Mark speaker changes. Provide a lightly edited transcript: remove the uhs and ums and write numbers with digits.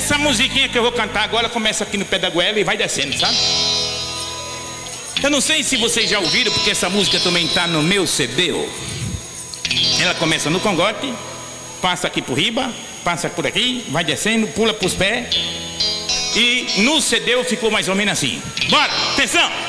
Speaker 1: Essa musiquinha que eu vou cantar agora começa aqui no pé da goela e vai descendo, sabe? Eu não sei se vocês já ouviram, porque essa música também tá no meu CD. Ela começa no congote, passa aqui por riba, passa por aqui, vai descendo, pula pros pés. E no CD ficou mais ou menos assim. Bora, atenção!